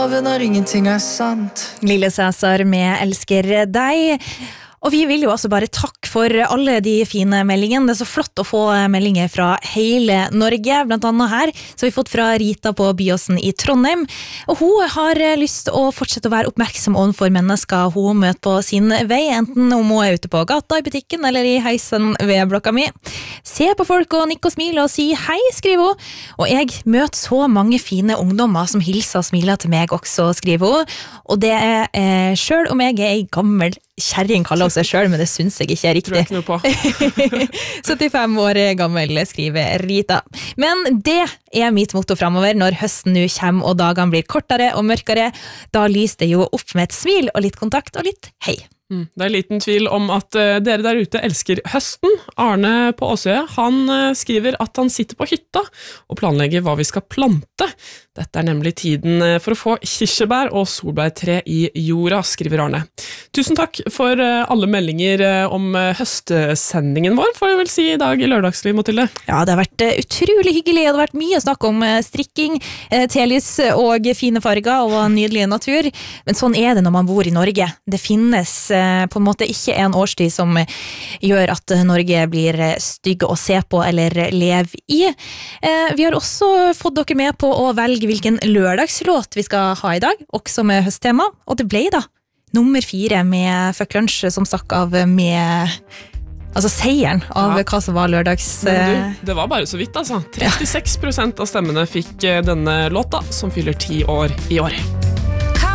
Når ingenting sant. Lille Cæsar med Elsker deg. Og vi vil jo også bare takke for alle de fine meldingene. Det er så flott å få meldinger fra hele Norge. Blant annet her så har vi fått fra Rita på Byåsen i Trondheim. Og hun har lyst til å fortsette å være oppmerksom overfor mennesker hun møter på sin vei, enten om hun er ute på gata, i butikken eller i heisen ved blokka mi. Se på folk og nikke og smile og si hei, skriver hun. Og jeg møter så mange fine ungdommer som hilser og smiler til meg også, skriver hun. Og det er selv om jeg er en gammel kjerring kaller hun seg selv, men det synes jeg ikke er riktig. Tror jeg ikke noe på. 75 år gammel, skriver Rita. Men det er mitt motto fremover når høsten nå kommer og dagene blir kortere og mørkere. Da lyser det jo opp med et smil og litt kontakt og litt hei. Det er liten tvil om at dere der ute elsker høsten. Arne på Åsøya, han skriver at han sitter på hytta og planlegger hva vi skal plante. Dette er nemlig tiden for å få kirsebær og solbærtre i jorda, skriver Arne. Tusen takk for alle meldinger om høstsendingen vår, får jeg vel si i dag i Lørdagsliv, Mathilde. Ja, det har vært utrolig hyggelig, og det har vært mye snakk om strikking, telys og fine farger og nydelig natur. Men sånn er det når man bor i Norge. Det finnes på en måte ikke en årstid som gjør at Norge blir stygg å se på eller leve i. Vi har også fått dere med på å velge hvilken lørdagslåt vi skal ha i dag, også med høsttema, og det ble da nummer 4 med Fuck Lunch som stakk av med seieren av hva som var lørdags... Men du, det var bare så vidt altså. 36% av stemmene fikk denne låta, som fyller 10 år i år.